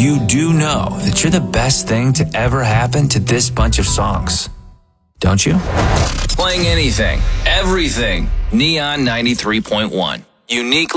you do know that you're the best thing to ever happen to this bunch of songs. Don't you? Playing anything, everything. Neon 93.1. Uniquely